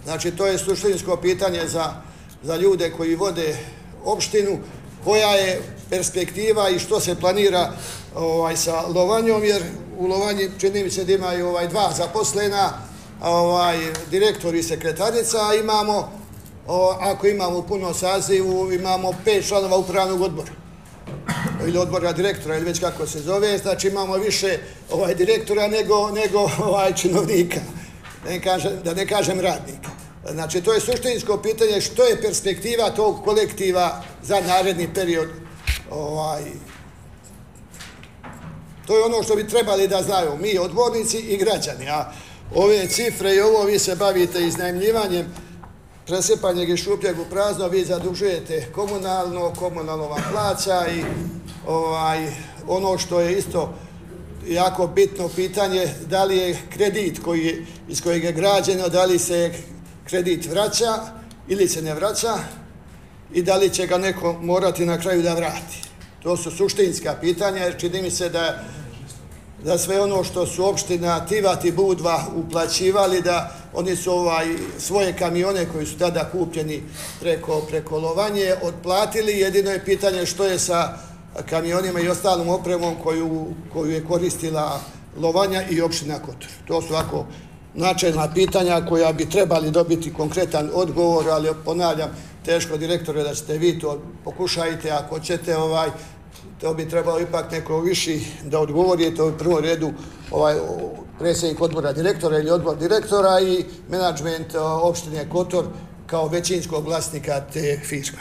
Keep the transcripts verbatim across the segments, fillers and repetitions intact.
Znači, to je suštinsko pitanje za, za ljude koji vode opštinu, koja je perspektiva i što se planira ovaj, sa Lovanjom, jer u Lovanji čini mi se da imaju ovaj, dva zaposlena, ovaj, direktor i sekretarica, a imamo, o, ako imamo puno sazivu, imamo pet članova upravnog odbora ili odbora direktora, ili već kako se zove, znači imamo više ovaj, direktora nego, nego ovaj, činovnika, da ne, kažem, da ne kažem radnika. Znači, to je suštinsko pitanje što je perspektiva tog kolektiva za naredni period. Ovaj, to je ono što bi trebali da znaju mi, odbornici i građani. A ove cifre i ovo, vi se bavite iznajmljivanjem, presepanjem i šupljeg u prazno, vi zadužujete komunalno, komunalno vam plaća i ovaj, ono što je isto jako bitno pitanje, da li je kredit koji, iz kojeg je građeno, da li se kredit vraća ili se ne vraća i da li će ga neko morati na kraju da vrati. To su suštinska pitanja, jer čini mi se da, da sve ono što su opština Tivat i Budva uplaćivali, da oni su ovaj, svoje kamione koji su tada kupljeni preko, preko Lovanje otplatili. Jedino je pitanje što je sa kamionima i ostalom opremom koju, koju je koristila Lovanja i opština Kotor. To su ovako načelna pitanja koja bi trebali dobiti konkretan odgovor, ali ponavljam, teško direktore da ćete vi to pokušajte, ako ćete, ovaj, to bi trebalo ipak neko viši da odgovorite u prvom redu ovaj, predsjednik odbora direktora ili odbor direktora i menadžment opštine Kotor kao većinskog vlasnika te firme.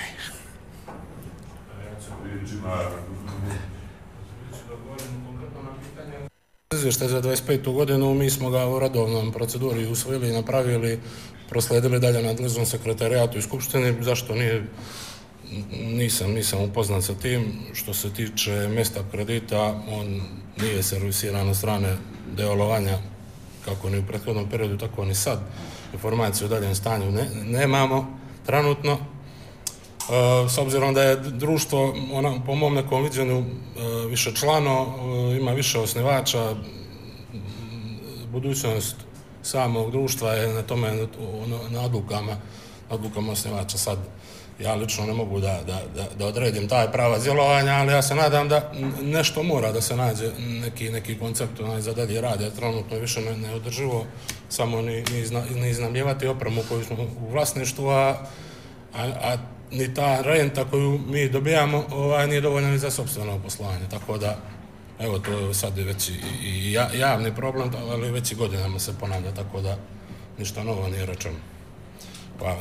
Izvještaj za dvadeset petu godinu, mi smo ga u radovnom proceduri usvojili i napravili, prosledili dalje nadležnom sekretarijatu i skupštini. Zašto nije, nisam, nisam upoznat sa tim. Što se tiče mjesta kredita, on nije servisiran od strane deo Lovanja, kako ni u prethodnom periodu, tako ni sad. Informaciju o daljem stanju ne, nemamo trenutno. E, s obzirom da je društvo, ona, po mom nekom viđenju, e, više člano, e, ima više osnivača, budućnost samog društva je na tome, na, na odlukama, odlukama osnivača. Sad ja lično ne mogu da, da, da, da odredim taj pravac djelovanja, ali ja se nadam da nešto mora da se nađe, neki, neki koncept onaj za dalje rad, jer trenutno više ne, ne održivo samo ni, ni, izna, ni iznajmljivati opremu koju smo u vlasništvu, a, a, a ni ta renta koju mi dobijamo ovaj, nije dovoljna ni za sopstveno poslovanje, tako da evo, to je sad već i, i javni problem, ali već i godinama se ponavlja, tako da ništa novo nije rečeno. Hvala.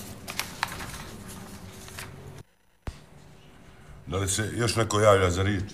Da li se još neko javlja za riječ?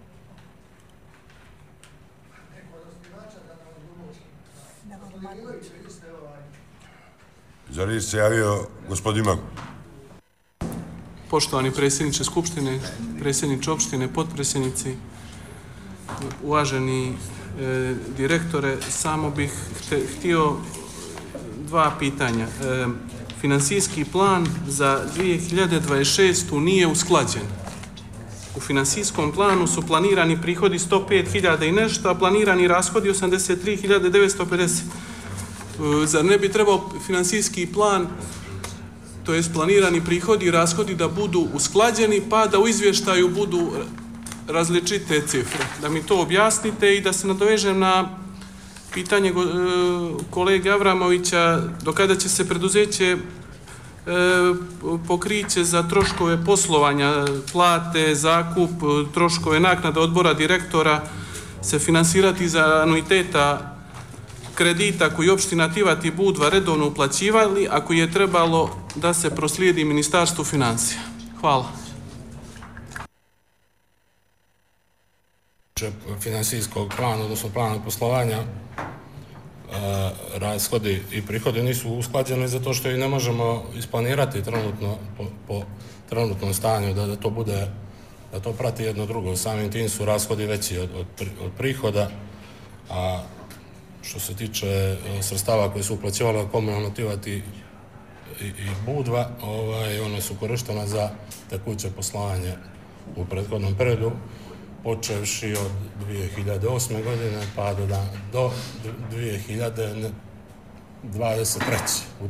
Za riječ se javio gospodin Mago. Poštovani predsjedniče Skupštine, predsjedniče opštine, potpredsjednici, uvaženi e, direktore, samo bih hte, htio dva pitanja. E, finansijski plan za dvije hiljade dvadeset šestu nije usklađen. U finansijskom planu su planirani prihodi sto pet hiljada i nešto, a planirani rashodi osamdeset tri hiljade devetsto pedeset. E, zar ne bi trebao finansijski plan, to jest planirani prihodi i rashodi, da budu usklađeni, pa da u izvještaju budu različite cifre? Da mi to objasnite i da se nadovežem na pitanje kolege Avramovića, do kada će se preduzeće pokriće za troškove poslovanja, plate, zakup, troškove naknada odbora direktora se finansirati za anuiteta kredita koji opština Tivat i Budva redovno uplaćivali, a koji je trebalo da se proslijedi Ministarstvu financija. Hvala. Finansijskog plana, odnosno plana poslovanja, e, rashodi i prihodi nisu usklađeni zato što i ne možemo isplanirati trenutno po, po trenutnom stanju da, da to bude, da to prati jedno drugo. Samim tim su rashodi veći od, od, od prihoda, a što se tiče sredstava koje su uplaćivala komunalno Tivat i, i, i Budva, ovaj, one su korištene za tekuće poslovanje u prethodnom periodu, počevši od dvije hiljade osme godine pa do, do dvije hiljade dvadeset treće.